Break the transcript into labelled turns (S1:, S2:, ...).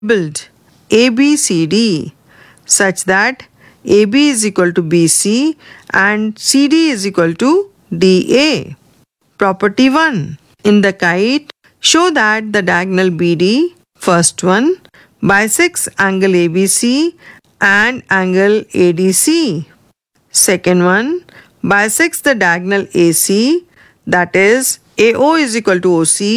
S1: labeled ABCD such that AB is equal to BC and CD is equal to DA. Property 1. In the kite, show that the diagonal BD, first one, bisects angle ABC and angle ADC. Second one, bisects the diagonal AC, that is AO is equal to OC